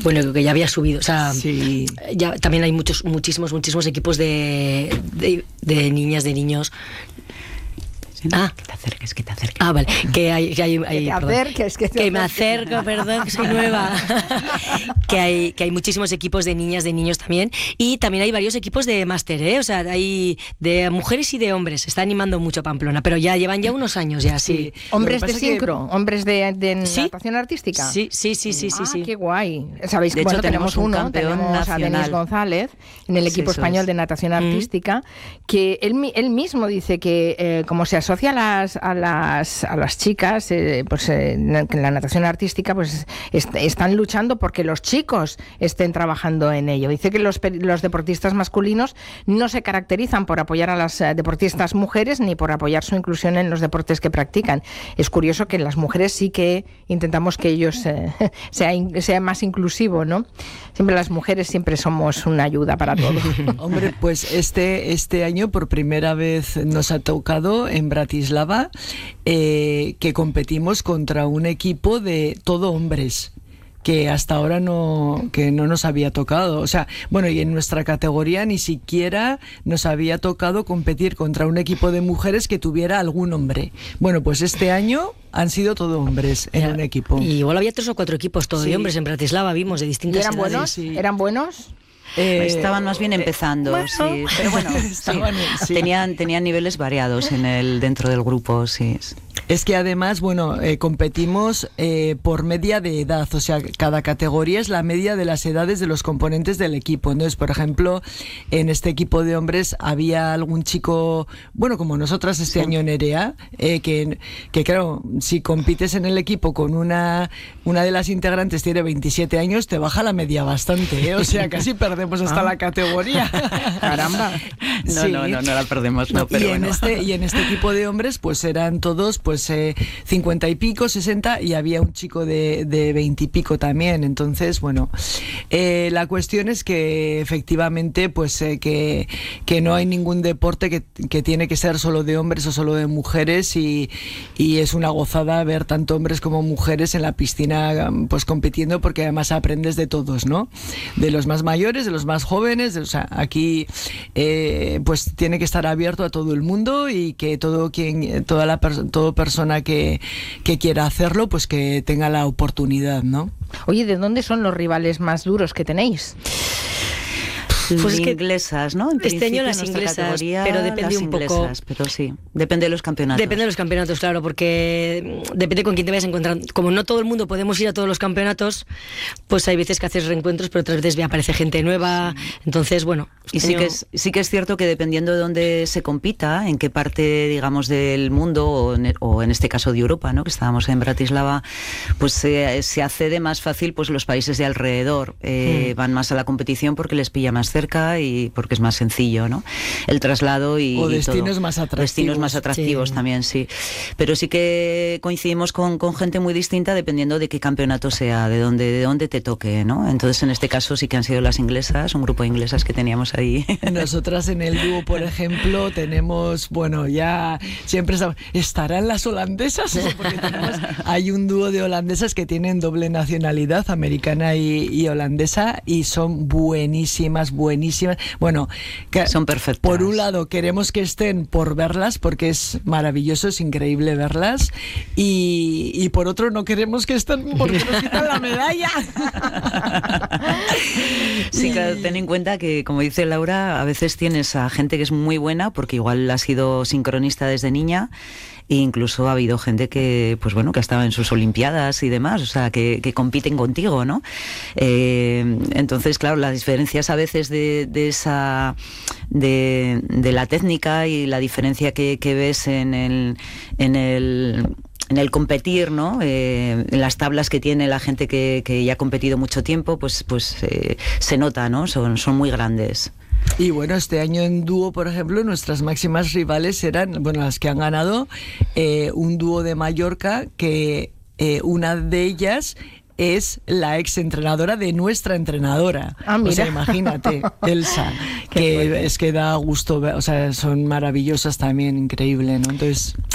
Bueno, que ya había subido, o sea, Sí. ya también hay muchísimos equipos de niñas, de niños. Que te acerques. Ah, vale, que hay Que te acerques, que me acerco, perdón, que soy nueva. que hay muchísimos equipos de niñas, de niños también, y también hay varios equipos de máster, o sea, hay de mujeres y de hombres. Se está animando mucho Pamplona, pero ya llevan unos años ya, sí. ¿Hombres de sincro? ¿Hombres de natación artística? Sí. Qué guay. Sabéis que De hecho, tenemos un uno, campeón tenemos a nacional. Denis González en el equipo español de natación artística, que él mismo dice que como se asocia a las chicas, pues en la natación artística, pues están luchando porque los chicos estén trabajando en ello. Dice que los deportistas masculinos no se caracterizan por apoyar a las deportistas mujeres ni por apoyar su inclusión en los deportes que practican. Es curioso que las mujeres sí que intentamos que ellos sea más inclusivo, ¿no? Siempre las mujeres siempre somos una ayuda para todo. Hombre, pues este año por primera vez nos ha tocado en Bratislava que competimos contra un equipo de todo hombres, que hasta ahora no nos había tocado. O sea, bueno, y en nuestra categoría ni siquiera nos había tocado competir contra un equipo de mujeres que tuviera algún hombre. Bueno, pues este año han sido todo hombres en un equipo. Y igual había 3 o 4 equipos todo de hombres en Bratislava, vimos, de distintas ¿Eran edades. buenos? Sí. ¿Eran buenos? Estaban más bien empezando, sí. Pero bueno, sí. Tenían niveles variados dentro del grupo, sí. Es que además, bueno, competimos por media de edad, o sea, cada categoría es la media de las edades de los componentes del equipo. Entonces, por ejemplo, en este equipo de hombres había algún chico, bueno, como nosotras este año en Nerea, que claro, si compites en el equipo con una de las integrantes tiene 27 años, te baja la media bastante, o sea, casi perdemos hasta la categoría. Caramba. No la perdemos, no, pero bueno. Y en este equipo de hombres, pues eran todos, pues 50 y pico, 60, y había un chico de 20 y pico también. Entonces, bueno, la cuestión es que efectivamente, pues que no hay ningún deporte que tiene que ser solo de hombres o solo de mujeres, y es una gozada ver tanto hombres como mujeres en la piscina, pues compitiendo, porque además aprendes de todos, ¿no? De los más mayores, de los más jóvenes, o sea, aquí pues tiene que estar abierto a todo el mundo, y que toda persona que quiera hacerlo, pues que tenga la oportunidad, ¿no? Oye, ¿de dónde son los rivales más duros que tenéis? Pues es que inglesas, ¿no? Este año las inglesas, pero depende un poco. Pero sí, depende de los campeonatos. Depende de los campeonatos, claro, porque depende con quién te vayas a encontrar. Como no todo el mundo podemos ir a todos los campeonatos, pues hay veces que haces reencuentros, pero otras veces aparece gente nueva. Entonces, bueno. Y sí que es cierto que dependiendo de dónde se compita, en qué parte, digamos, del mundo, o en este caso de Europa, ¿no? Que estábamos en Bratislava, pues se accede más fácil, pues los países de alrededor van más a la competición porque les pilla más cerca y porque es más sencillo, ¿no? El traslado o destinos todo. más atractivos. Destinos más atractivos también, sí. Pero sí que coincidimos con gente muy distinta dependiendo de qué campeonato sea, de dónde te toque, ¿no? Entonces, en este caso sí que han sido las inglesas, un grupo de inglesas que teníamos ahí. Nosotras en el dúo, por ejemplo, tenemos, bueno, ya siempre estarán las holandesas, porque hay un dúo de holandesas que tienen doble nacionalidad, americana y holandesa, y son buenísimas. Bueno, son perfectas. Por un lado queremos que estén por verlas, porque es maravilloso, es increíble verlas, y por otro no queremos que estén porque nos quitan la medalla. Sí, claro, ten en cuenta que, como dice Laura, a veces tienes a gente que es muy buena porque igual ha sido sincronista desde niña, e incluso ha habido gente que, pues bueno, que ha estado en sus olimpiadas y demás, o sea, que compiten contigo, ¿no? Entonces, claro, las diferencias a veces de la técnica y la diferencia que ves en el competir, ¿no? En las tablas que tiene la gente que ya ha competido mucho tiempo, pues se nota, ¿no? Son muy grandes. Y bueno, este año en dúo, por ejemplo, nuestras máximas rivales eran, bueno, las que han ganado, un dúo de Mallorca, que una de ellas es la ex entrenadora de nuestra entrenadora. O sea, imagínate, Elsa, que es que da gusto ver, o sea, son maravillosas también, increíble, ¿no? Entonces,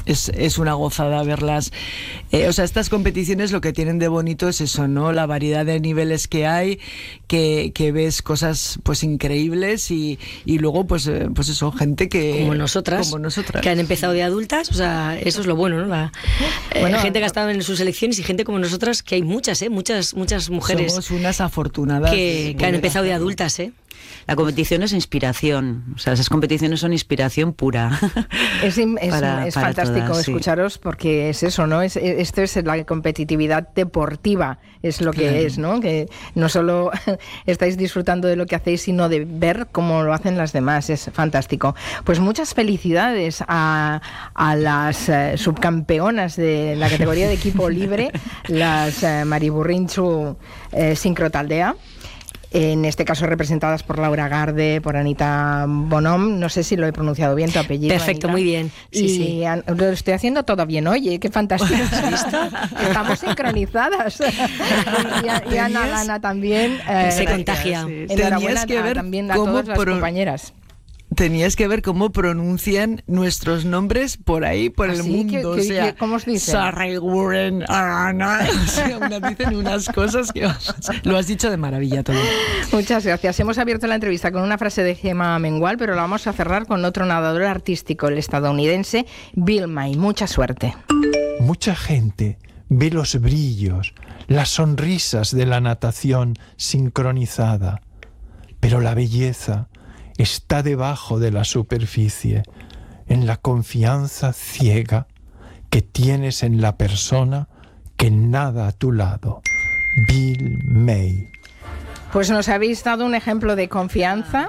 es una gozada verlas. O sea, estas competiciones lo que tienen de bonito es eso, ¿no? La variedad de niveles que hay, que ves cosas pues increíbles y luego pues eso, gente que... Como nosotras, que han empezado de adultas, o sea, eso es lo bueno, ¿no? Gente que ha estado en sus elecciones y gente como nosotras, que hay muchas mujeres. Somos unas afortunadas. Que han empezado de adultas, La competición es inspiración, o sea, esas competiciones son inspiración pura. Es fantástico todas, escucharos, sí. Porque es eso, ¿no? Esto es la competitividad deportiva, es lo que es, ¿no? Que no solo estáis disfrutando de lo que hacéis, sino de ver cómo lo hacen las demás, es fantástico. Pues muchas felicidades a las subcampeonas de la categoría de equipo libre, las Mariburrintxu Sincrotaldea. En este caso representadas por Laura Garde, por Anita Bonom. No sé si lo he pronunciado bien tu apellido. Perfecto, Anita. Muy bien. Sí. Lo estoy haciendo todo bien. Oye, qué fantástico. Estamos sincronizadas. Y Ana Lana también. Se contagia. Tenías que ver también a todas las compañeras. Tenías que ver cómo pronuncian nuestros nombres por ahí, por el mundo. O sea, ¿cómo os dicen? Sarah Warren, Ana. O sea, dicen unas cosas que lo has dicho de maravilla todo. Muchas gracias. Hemos abierto la entrevista con una frase de Gemma Mengual, pero la vamos a cerrar con otro nadador artístico, el estadounidense Bill May. Mucha suerte. Mucha gente ve los brillos, las sonrisas de la natación sincronizada, pero la belleza está debajo de la superficie, en la confianza ciega que tienes en la persona que nada a tu lado. Bill May. Pues nos habéis dado un ejemplo de confianza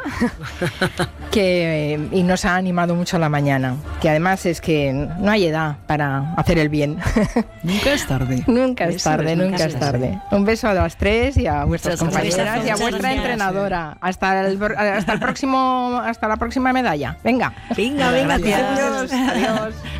y nos ha animado mucho la mañana. Que además es que no hay edad para hacer el bien. Nunca es tarde. Nunca es tarde. Un beso a las tres y a vuestras compañeras y a vuestra entrenadora. Hasta la próxima medalla. Venga. Gracias. Adiós.